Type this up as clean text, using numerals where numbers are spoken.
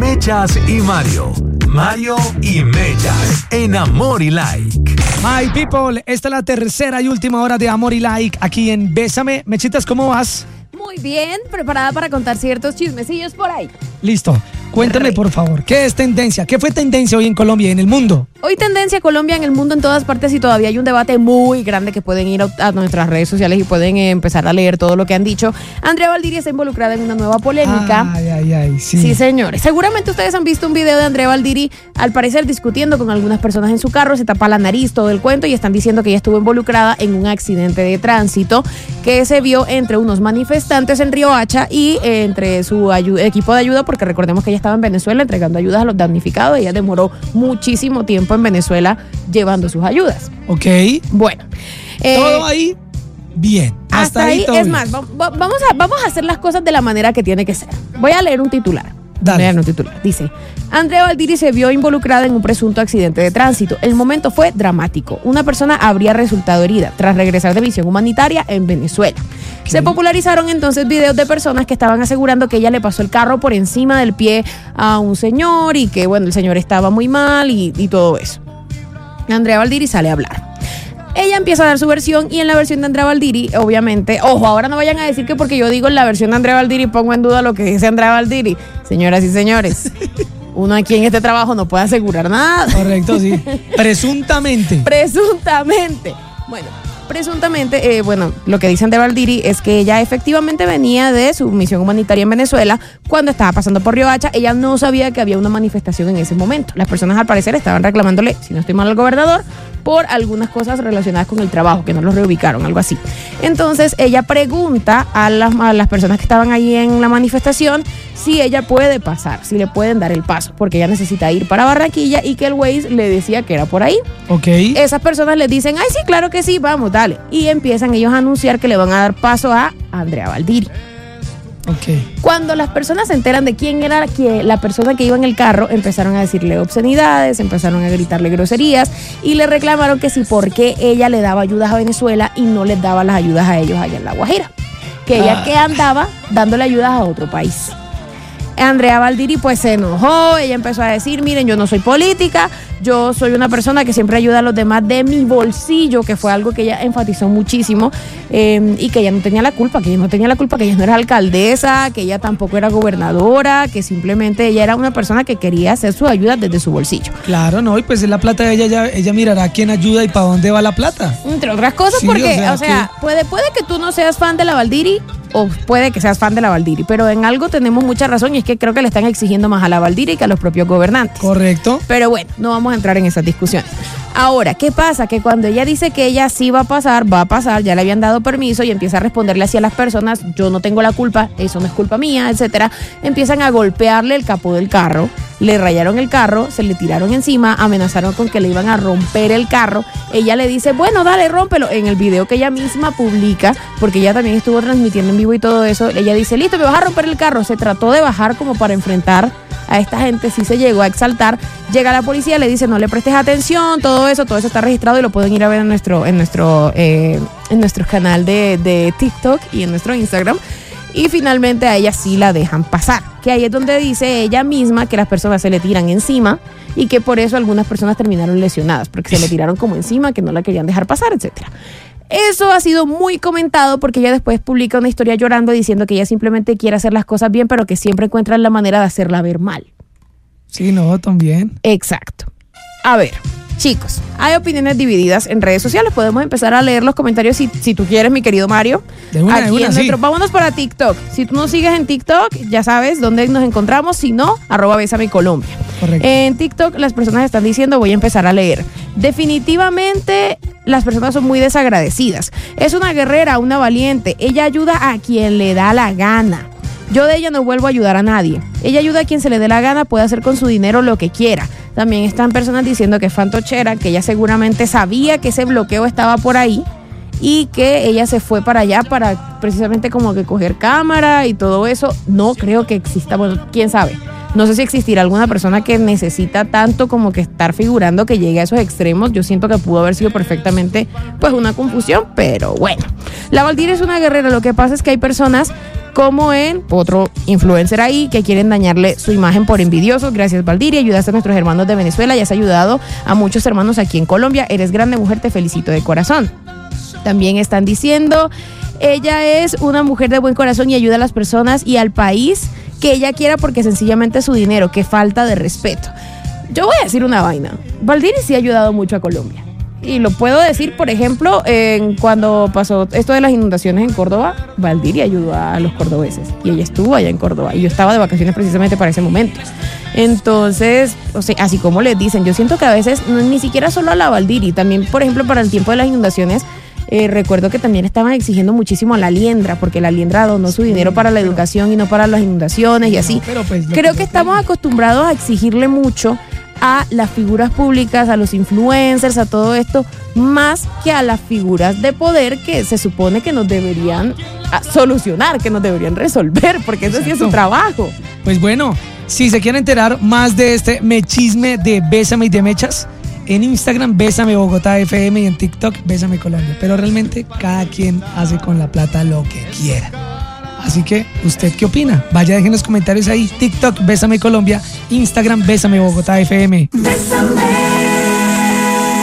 Mechas y Mario. Mario y Mechas en Amor y Like. My people, esta es la tercera y última hora de Amor y Like aquí en Bésame. Mechitas, ¿cómo vas? Muy bien, preparada para contar ciertos chismecillos por ahí. Listo. Cuéntame, por favor, ¿qué es tendencia? ¿Qué fue tendencia hoy en Colombia y en el mundo? Hoy tendencia Colombia en el mundo en todas partes y todavía hay un debate muy grande que pueden ir a nuestras redes sociales y pueden empezar a leer todo lo que han dicho. Andrea Valdiri está involucrada en una nueva polémica. Ay, sí. Sí, señores. Seguramente ustedes han visto un video de Andrea Valdiri, al parecer discutiendo con algunas personas en su carro, se tapa la nariz, todo el cuento, y están diciendo que ella estuvo involucrada en un accidente de tránsito que se vio entre unos manifestantes en Riohacha y entre su equipo de ayuda, porque recordemos que ella estaba en Venezuela entregando ayudas a los damnificados. Ella demoró muchísimo tiempo en Venezuela llevando sus ayudas. Ok. Bueno. Todo ahí, bien. Hasta ahí todo es bien. más, vamos a hacer las cosas de la manera que tiene que ser. Voy a leer un titular. Dale. Dice: Andrea Valdiri se vio involucrada en un presunto accidente de tránsito. El momento fue dramático. Una persona habría resultado herida tras regresar de misión humanitaria en Venezuela. Okay. Se popularizaron entonces videos de personas que estaban asegurando que ella le pasó el carro por encima del pie a un señor y que, bueno, el señor estaba muy mal y todo eso. Andrea Valdiri sale a hablar. Ella empieza a dar su versión y en la versión de Andrea Valdiri, obviamente, ojo, ahora no vayan a decir que porque yo digo en la versión de Andrea Valdiri pongo en duda lo que dice Andrea Valdiri. Señoras y señores, uno aquí en este trabajo no puede asegurar nada. Correcto, sí. Presuntamente. Bueno, presuntamente, lo que dice Andrea Valdiri es que ella efectivamente venía de su misión humanitaria en Venezuela cuando estaba pasando por Riohacha. Ella no sabía que había una manifestación en ese momento. Las personas al parecer estaban reclamándole, si no estoy mal, al gobernador por algunas cosas relacionadas con el trabajo, que no los reubicaron, algo así. Entonces ella pregunta a las personas que estaban ahí en la manifestación si ella puede pasar, si le pueden dar el paso, porque ella necesita ir para Barranquilla y que el Waze le decía que era por ahí. Ok. Esas personas le dicen, ay, sí, claro que sí, vamos, dale. Y empiezan ellos a anunciar que le van a dar paso a Andrea Valdiri. Okay. Cuando las personas se enteran de quién era la persona que iba en el carro, empezaron a decirle obscenidades, empezaron a gritarle groserías y le reclamaron que sí, por qué ella le daba ayudas a Venezuela y no les daba las ayudas a ellos allá en La Guajira, que ella que andaba dándole ayudas a otro país. Andrea Valdiri pues se enojó, ella empezó a decir, miren, yo no soy política, yo soy una persona que siempre ayuda a los demás de mi bolsillo, que fue algo que ella enfatizó muchísimo, y que ella no tenía la culpa, que ella no era alcaldesa, que ella tampoco era gobernadora, que simplemente ella era una persona que quería hacer su ayuda desde su bolsillo. Claro, no, y pues es la plata de ella mirará a quién ayuda y para dónde va la plata. Entre otras cosas, sí, porque, puede que tú no seas fan de la Valdiri, o puede que seas fan de la Valdiri, pero en algo tenemos mucha razón y es que creo que le están exigiendo más a la Valdiri que a los propios gobernantes. Correcto. Pero bueno, no vamos a entrar en esas discusiones. Ahora, ¿qué pasa? Que cuando ella dice que ella sí va a pasar, ya le habían dado permiso y empieza a responderle así a las personas, yo no tengo la culpa, eso no es culpa mía, etcétera. Empiezan a golpearle el capó del carro, le rayaron el carro, se le tiraron encima, amenazaron con que le iban a romper el carro. Ella le dice, bueno, dale, rómpelo. En el video que ella misma publica, porque ella también estuvo transmitiendo en vivo y todo eso, ella dice, listo, me vas a romper el carro. Se trató de bajar como para enfrentar a esta gente, sí se llegó a exaltar. Llega la policía, le dice, no le prestes atención, todo eso está registrado y lo pueden ir a ver en nuestro canal de TikTok y en nuestro Instagram. Y finalmente a ella sí la dejan pasar, que ahí es donde dice ella misma que las personas se le tiran encima y que por eso algunas personas terminaron lesionadas, porque se le tiraron como encima, que no la querían dejar pasar, etcétera. Eso ha sido muy comentado porque ella después publica una historia llorando diciendo que ella simplemente quiere hacer las cosas bien, pero que siempre encuentra la manera de hacerla ver mal. Sí, no, también. Exacto. A ver, chicos, hay opiniones divididas en redes sociales. Podemos empezar a leer los comentarios si tú quieres, mi querido Mario. Sí. Vámonos para TikTok. Si tú nos sigues en TikTok, ya sabes dónde nos encontramos. Si no, @BésameColombia. Correcto. En TikTok las personas están diciendo, voy a empezar a leer. Definitivamente las personas son muy desagradecidas. Es una guerrera, una valiente. Ella ayuda a quien le da la gana. Yo de ella no vuelvo a ayudar a nadie. Ella ayuda a quien se le dé la gana, puede hacer con su dinero lo que quiera. También están personas diciendo que es fantochera, que ella seguramente sabía que ese bloqueo estaba por ahí y que ella se fue para allá para precisamente como que coger cámara y todo eso. No creo que exista, bueno, quién sabe. No sé si existirá alguna persona que necesita tanto como que estar figurando que llegue a esos extremos. Yo siento que pudo haber sido perfectamente pues una confusión, pero bueno. La Valdir es una guerrera. Lo que pasa es que hay personas como en otro influencer ahí que quieren dañarle su imagen por envidiosos. Gracias, Valdir, y ayudaste a nuestros hermanos de Venezuela y has ayudado a muchos hermanos aquí en Colombia. Eres grande mujer, te felicito de corazón. También están diciendo, ella es una mujer de buen corazón y ayuda a las personas y al país que ella quiera porque sencillamente es su dinero. Qué falta de respeto. Yo voy a decir una vaina. Valdir sí ha ayudado mucho a Colombia. Y lo puedo decir, por ejemplo, cuando pasó esto de las inundaciones en Córdoba, Valdir ayudó a los cordobeses. Y ella estuvo allá en Córdoba. Y yo estaba de vacaciones precisamente para ese momento. Entonces, o sea, así como les dicen, yo siento que a veces ni siquiera solo a la Valdir, y también, por ejemplo, para el tiempo de las inundaciones, recuerdo que también estaban exigiendo muchísimo a la Liendra, porque la Liendra donó su dinero para la educación y no para las inundaciones y así. Pero pues, creo que estamos acostumbrados a exigirle mucho a las figuras públicas, a los influencers, a todo esto, más que a las figuras de poder que se supone que nos deberían solucionar, que nos deberían resolver, porque eso sí es su trabajo. Pues bueno, si se quieren enterar más de este mechisme de Bésame y de Mechas, en Instagram, Bésame Bogotá FM, y en TikTok, Bésame Colombia. Pero realmente cada quien hace con la plata lo que quiera. Así que, ¿usted qué opina? Vaya, dejen los comentarios ahí. TikTok, Bésame Colombia. Instagram, Bésame Bogotá FM. Bésame.